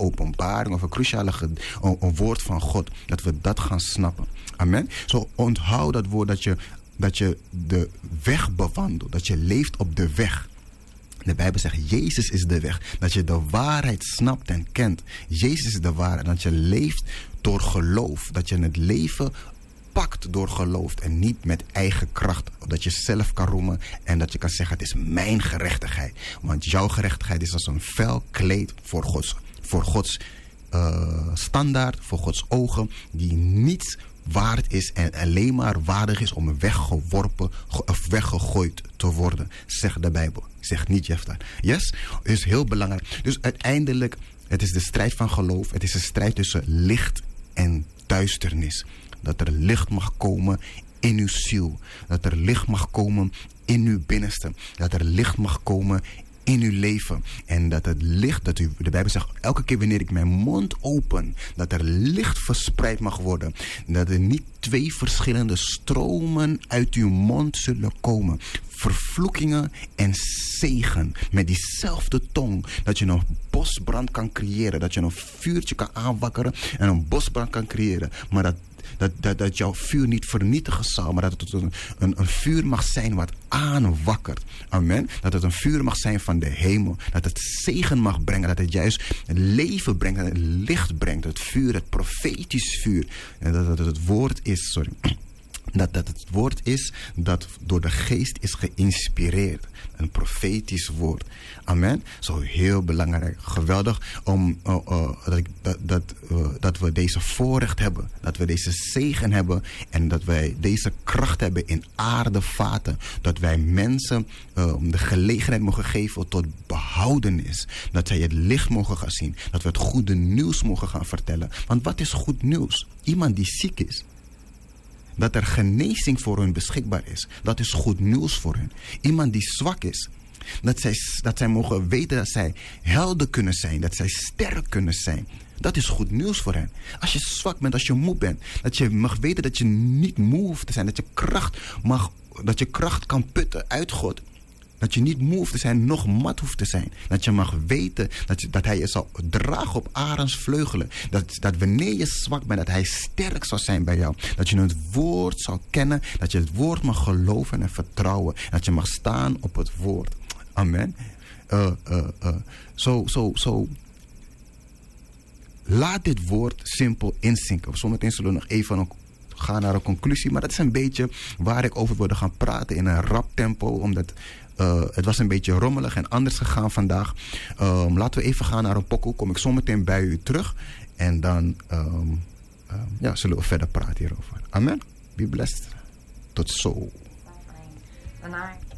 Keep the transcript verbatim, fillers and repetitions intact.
openbaring of een cruciale ge- een, een woord van God. Dat we dat gaan snappen. Amen. Zo onthoud dat woord dat je, dat je de weg bewandelt. Dat je leeft op de weg. De Bijbel zegt, Jezus is de weg. Dat je de waarheid snapt en kent. Jezus is de waarheid. Dat je leeft door geloof. Dat je het leven pakt door geloof en niet met eigen kracht. Dat je zelf kan roemen en dat je kan zeggen, het is mijn gerechtigheid. Want jouw gerechtigheid is als een fel kleed voor Gods, voor Gods uh, standaard, voor Gods ogen, die niets waard is en alleen maar waardig is om weggeworpen of weggegooid te worden, zegt de Bijbel. Zegt niet Jefta. Yes? Het is heel belangrijk. Dus uiteindelijk, het is de strijd van geloof. Het is een strijd tussen licht en duisternis. Dat er licht mag komen in uw ziel. Dat er licht mag komen in uw binnenste. Dat er licht mag komen in uw leven. En dat het licht, dat u, de Bijbel zegt, elke keer wanneer ik mijn mond open, dat er licht verspreid mag worden. Dat er niet twee verschillende stromen uit uw mond zullen komen. Vervloekingen en zegen. Met diezelfde tong. Dat je een bosbrand kan creëren. Dat je een vuurtje kan aanwakkeren en een bosbrand kan creëren. Maar dat Dat, dat, dat jouw vuur niet vernietigen zal, maar dat het een, een, een vuur mag zijn wat aanwakkert. Amen. Dat het een vuur mag zijn van de hemel. Dat het zegen mag brengen. Dat het juist het leven brengt. Dat het licht brengt. Het vuur, het profetisch vuur. En dat het het woord is, sorry. Dat, dat het woord is dat door de geest is geïnspireerd. Een profetisch woord. Amen. Zo heel belangrijk. Geweldig om, uh, uh, dat, dat, dat, uh, dat we deze voorrecht hebben. Dat we deze zegen hebben. En dat wij deze kracht hebben in aardevaten. Dat wij mensen uh, de gelegenheid mogen geven tot behoudenis. Dat zij het licht mogen gaan zien. Dat we het goede nieuws mogen gaan vertellen. Want wat is goed nieuws? Iemand die ziek is. Dat er genezing voor hun beschikbaar is. Dat is goed nieuws voor hen. Iemand die zwak is. Dat zij, dat zij mogen weten dat zij helden kunnen zijn. Dat zij sterk kunnen zijn. Dat is goed nieuws voor hen. Als je zwak bent, als je moe bent. Dat je mag weten dat je niet moe hoeft te zijn. Dat je kracht, mag, dat je kracht kan putten uit God. Dat je niet moe hoeft te zijn, nog mat hoeft te zijn. Dat je mag weten dat, je, dat hij je zal dragen op Arends vleugelen. Dat, dat wanneer je zwak bent, dat hij sterk zal zijn bij jou. Dat je het woord zal kennen. Dat je het woord mag geloven en vertrouwen. Dat je mag staan op het woord. Amen. Uh, uh, uh. Zo, zo, zo. Laat dit woord simpel inzinken. Zometeen zullen we nog even ook gaan naar een conclusie. Maar dat is een beetje waar ik over wilde gaan praten in een rap tempo. Omdat uh, het was een beetje rommelig en anders gegaan vandaag. Um, laten we even gaan naar een pokoe. Kom ik zometeen bij u terug. En dan um, um, ja, zullen we verder praten hierover. Amen. Be blessed. Tot zo.